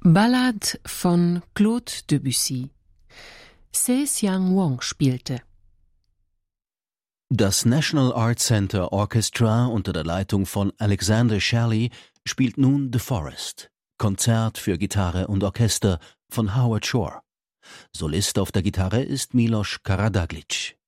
Ballade von Claude Debussy. Se Xiang Wong spielte. Das National Art Center Orchestra unter der Leitung von Alexander Shelley spielt nun The Forest, Konzert für Gitarre und Orchester von Howard Shore. Solist auf der Gitarre ist Milos Karadaglic.